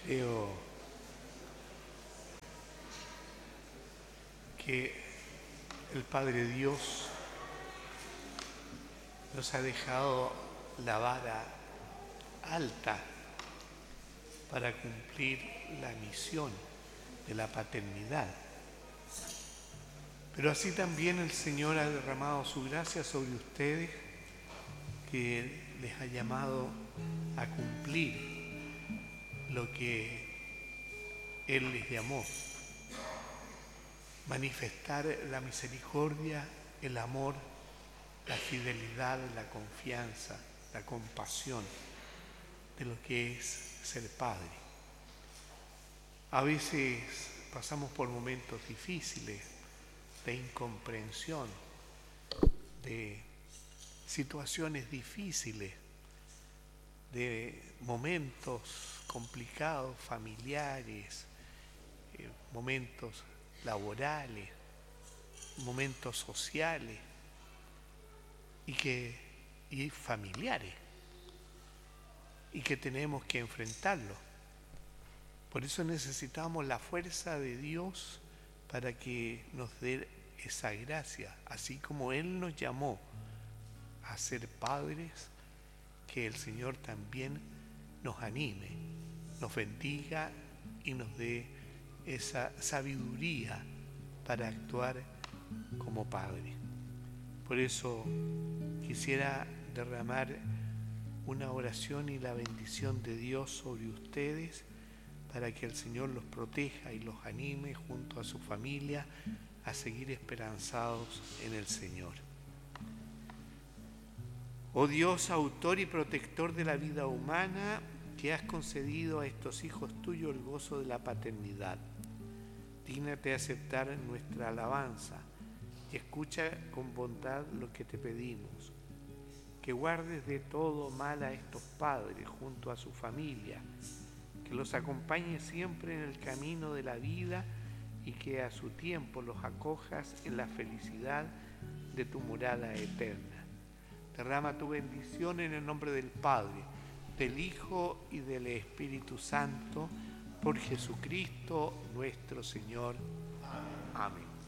Creo que el Padre Dios nos ha dejado la vara alta para cumplir la misión de la paternidad. Pero así también el Señor ha derramado su gracia sobre ustedes, que les ha llamado a cumplir lo que Él les llamó: manifestar la misericordia, el amor, la fidelidad, la confianza, la compasión de lo que es ser padre. A veces pasamos por momentos difíciles de incomprensión, de situaciones difíciles, de momentos complicados, familiares, momentos laborales, momentos sociales y familiares, y que tenemos que enfrentarlos. Por eso necesitamos la fuerza de Dios para que nos dé esa gracia, así como Él nos llamó a ser padres, que el Señor también nos anime, nos bendiga y nos dé esa sabiduría para actuar como padre. Por eso quisiera derramar una oración y la bendición de Dios sobre ustedes, para que el Señor los proteja y los anime junto a su familia a seguir esperanzados en el Señor. Oh Dios, autor y protector de la vida humana, que has concedido a estos hijos tuyos el gozo de la paternidad, dígnate aceptar nuestra alabanza y escucha con bondad lo que te pedimos. Que guardes de todo mal a estos padres junto a su familia, que los acompañe siempre en el camino de la vida y que a su tiempo los acojas en la felicidad de tu morada eterna. Derrama tu bendición en el nombre del Padre, del Hijo y del Espíritu Santo, por Jesucristo nuestro Señor. Amén.